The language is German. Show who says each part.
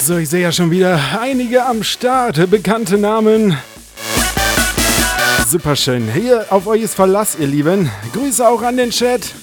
Speaker 1: So, ich sehe ja schon wieder einige am Start, bekannte Namen. Superschön. Hier auf euch ist Verlass, ihr Lieben. Grüße auch an den Chat.